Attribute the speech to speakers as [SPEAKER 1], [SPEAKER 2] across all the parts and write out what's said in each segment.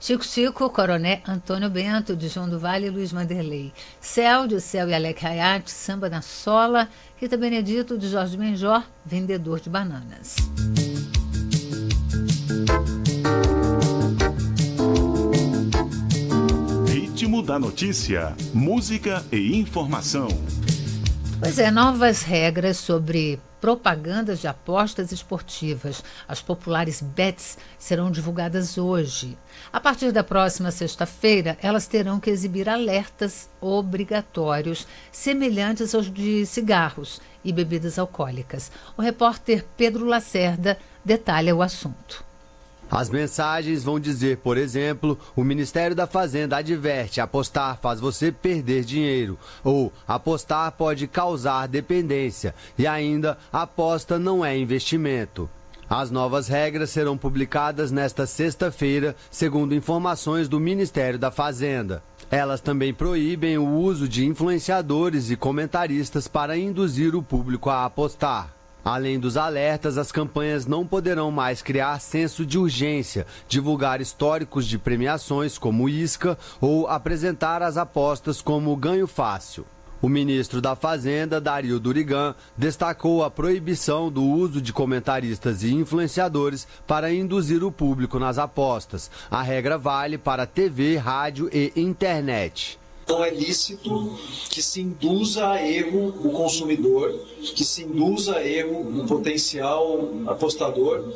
[SPEAKER 1] Chico Chico, Coroné, Antônio Bento, de João do Vale e Luiz Vanderlei. Céu, de Céu e Alec Hayat, Samba na Sola. Rita Benedito, de Jorge Benjor, Vendedor de Bananas.
[SPEAKER 2] Ritmo da notícia, música e informação.
[SPEAKER 1] Pois é, novas regras sobre propagandas de apostas esportivas, as populares bets, serão divulgadas hoje. A partir da próxima sexta-feira, elas terão que exibir alertas obrigatórios, semelhantes aos de cigarros e bebidas alcoólicas. O repórter Pedro Lacerda detalha o assunto.
[SPEAKER 3] As mensagens vão dizer, por exemplo, o Ministério da Fazenda adverte: apostar faz você perder dinheiro, ou apostar pode causar dependência, e ainda aposta não é investimento. As novas regras serão publicadas nesta sexta-feira, segundo informações do Ministério da Fazenda. Elas também proíbem o uso de influenciadores e comentaristas para induzir o público a apostar. Além dos alertas, as campanhas não poderão mais criar senso de urgência, divulgar históricos de premiações como isca ou apresentar as apostas como ganho fácil. O ministro da Fazenda, Dario Durigan, destacou a proibição do uso de comentaristas e influenciadores para induzir o público nas apostas. A regra vale para TV, rádio e internet.
[SPEAKER 4] Não é lícito que se induza a erro o consumidor, que se induza a erro o potencial apostador,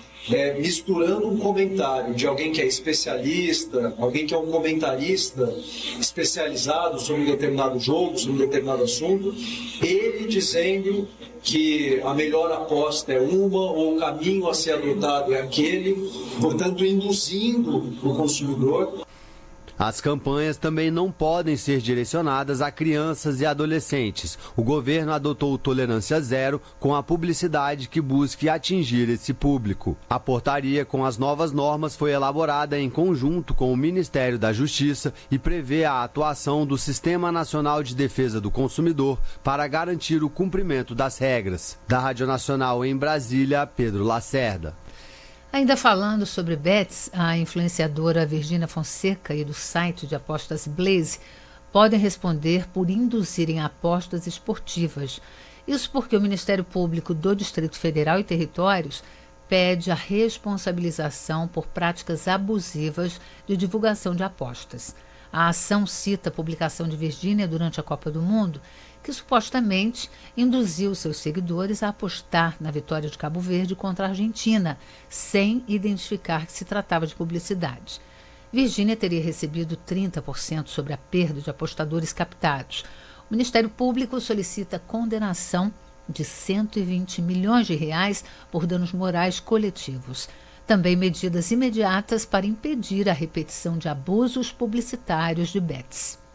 [SPEAKER 4] misturando um comentário de alguém que é especialista, alguém que é um comentarista especializado sobre um determinado jogo, sobre um determinado assunto, ele dizendo que a melhor aposta é uma ou o caminho a ser adotado é aquele, portanto induzindo o consumidor.
[SPEAKER 3] As campanhas também não podem ser direcionadas a crianças e adolescentes. O governo adotou tolerância zero com a publicidade que busque atingir esse público. A portaria com as novas normas foi elaborada em conjunto com o Ministério da Justiça e prevê a atuação do Sistema Nacional de Defesa do Consumidor para garantir o cumprimento das regras. Da Rádio Nacional em Brasília, Pedro Lacerda.
[SPEAKER 1] Ainda falando sobre bets, a influenciadora Virgínia Fonseca e do site de apostas Blaze podem responder por induzirem apostas esportivas. Isso porque o Ministério Público do Distrito Federal e Territórios pede a responsabilização por práticas abusivas de divulgação de apostas. A ação cita a publicação de Virgínia durante a Copa do Mundo, que supostamente induziu seus seguidores a apostar na vitória de Cabo Verde contra a Argentina, sem identificar que se tratava de publicidade. Virgínia teria recebido 30% sobre a perda de apostadores captados. O Ministério Público solicita condenação de 120 milhões de reais por danos morais coletivos. Também medidas imediatas para impedir a repetição de abusos publicitários de bets.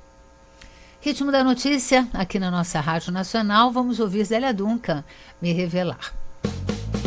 [SPEAKER 1] Ritmo da notícia, aqui na nossa Rádio Nacional, vamos ouvir Zélia Duncan, Me Revelar.